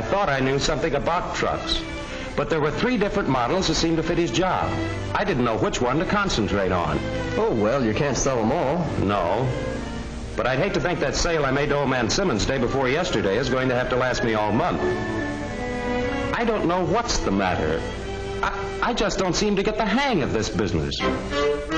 thought I knew something about trucks. But there were 3 different models that seemed to fit his job. I didn't know which one to concentrate on. Oh, well, you can't sell them all. No. But I'd hate to think that sale I made to old man Simmons day before yesterday is going to have to last me all month. I don't know what's the matter. I just don't seem to get the hang of this business.